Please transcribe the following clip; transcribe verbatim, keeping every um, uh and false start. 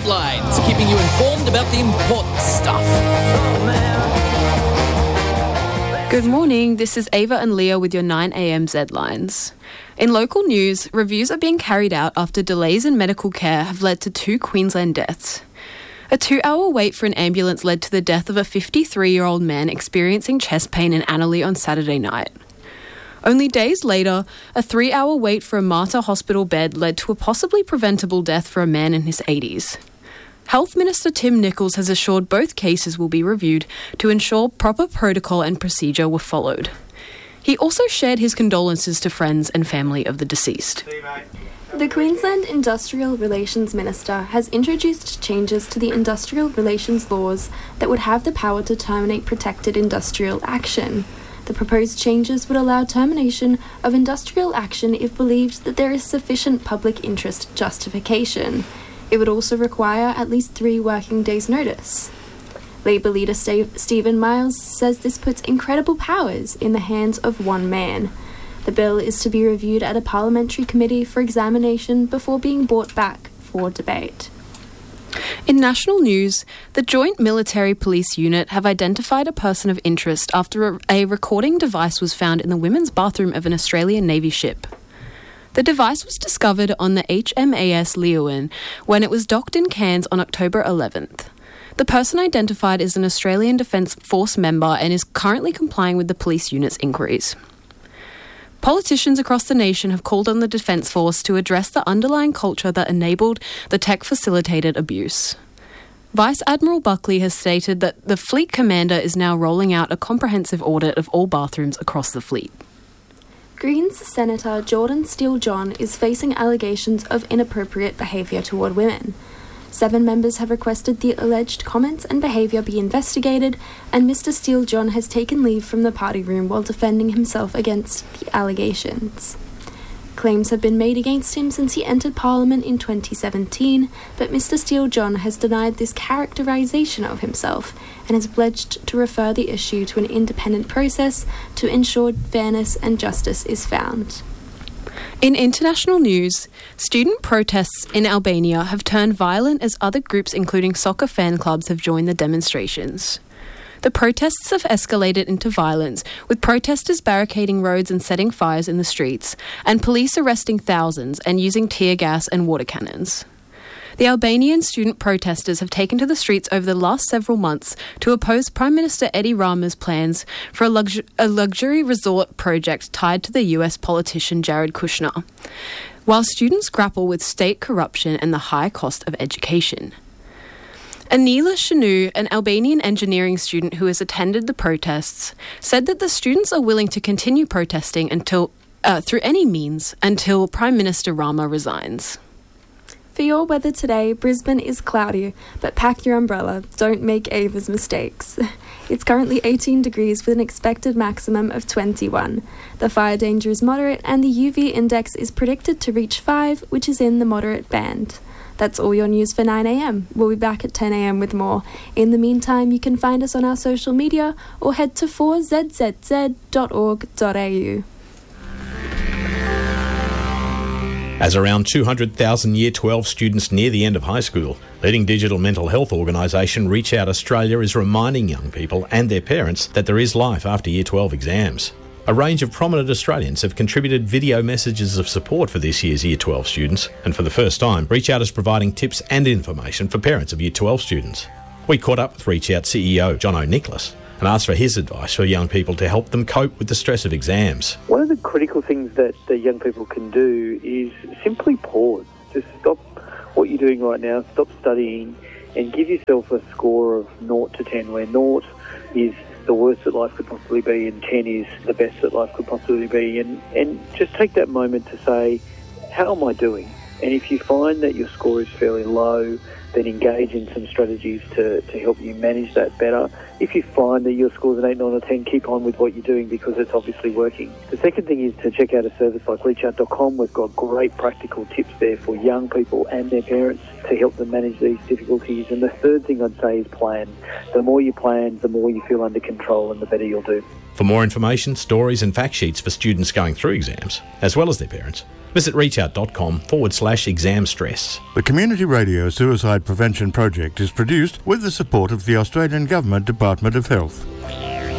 Headlines, keeping you informed about the important stuff. Good morning, this is Ava and Leah with your nine a m Zlines. In local news, reviews are being carried out after delays in medical care have led to two Queensland deaths. A two-hour wait for an ambulance led to the death of a fifty-three-year-old man experiencing chest pain in Annerley on Saturday night. Only days later, a three-hour wait for a Mater hospital bed led to a possibly preventable death for a man in his eighties. Health Minister Tim Nicholls has assured both cases will be reviewed to ensure proper protocol and procedure were followed. He also shared his condolences to friends and family of the deceased. The Queensland Industrial Relations Minister has introduced changes to the industrial relations laws that would have the power to terminate protected industrial action. The proposed changes would allow termination of industrial action if believed that there is sufficient public interest justification. It would also require at least three working days' notice. Labor leader Steve, Stephen Miles says this puts incredible powers in the hands of one man. The bill is to be reviewed at a parliamentary committee for examination before being brought back for debate. In national news, the Joint Military Police Unit have identified a person of interest after a, a recording device was found in the women's bathroom of an Australian Navy ship. The device was discovered on the H M A S Leeuwin when it was docked in Cairns on October eleventh. The person identified is an Australian Defence Force member and is currently complying with the police unit's inquiries. Politicians across the nation have called on the Defence Force to address the underlying culture that enabled the tech-facilitated abuse. Vice Admiral Buckley has stated that the Fleet Commander is now rolling out a comprehensive audit of all bathrooms across the fleet. Greens Senator Jordan Steele-John is facing allegations of inappropriate behaviour toward women. Seven members have requested the alleged comments and behaviour be investigated, and Mister Steele-John has taken leave from the party room while defending himself against the allegations. Claims have been made against him since he entered Parliament in twenty seventeen, but Mister Steele-John has denied this characterisation of himself and has pledged to refer the issue to an independent process to ensure fairness and justice is found. In international news, student protests in Albania have turned violent as other groups, including soccer fan clubs, have joined the demonstrations. The protests have escalated into violence, with protesters barricading roads and setting fires in the streets, and police arresting thousands and using tear gas and water cannons. The Albanian student protesters have taken to the streets over the last several months to oppose Prime Minister Edi Rama's plans for a, luxu- a luxury resort project tied to the U S politician Jared Kushner, while students grapple with state corruption and the high cost of education. Anila Shanu, an Albanian engineering student who has attended the protests, said that the students are willing to continue protesting until, uh, through any means until Prime Minister Rama resigns. For your weather today, Brisbane is cloudy, but pack your umbrella. Don't make Ava's mistakes. It's currently eighteen degrees with an expected maximum of twenty-one. The fire danger is moderate and the U V index is predicted to reach five, which is in the moderate band. That's all your news for nine a m. We'll be back at ten a m with more. In the meantime, you can find us on our social media or head to four z z z dot org dot a u. As around two hundred thousand Year twelve students near the end of high school, leading digital mental health organisation Reach Out Australia is reminding young people and their parents that there is life after Year twelve exams. A range of prominent Australians have contributed video messages of support for this year's Year twelve students, and for the first time, Reach Out is providing tips and information for parents of Year twelve students. We caught up with Reach Out C E O John O'Nicholas and asked for his advice for young people to help them cope with the stress of exams. One of the critical things that the young people can do is simply pause. Just stop what you're doing right now, stop studying, and give yourself a score of zero to ten, where zero is the worst that life could possibly be and ten is the best that life could possibly be. And, and just take that moment to say, how am I doing? And if you find that your score is fairly low, then engage in some strategies to, to help you manage that better. If you find that your score's an eight, nine or ten, keep on with what you're doing because it's obviously working. The second thing is to check out a service like reach out dot com. We've got great practical tips there for young people and their parents to help them manage these difficulties. And the third thing I'd say is plan. The more you plan, the more you feel under control and the better you'll do. For more information, stories and fact sheets for students going through exams, as well as their parents, visit reachout.com forward slash exam stress. The Community Radio Suicide Prevention Project is produced with the support of the Australian Government Department of Health.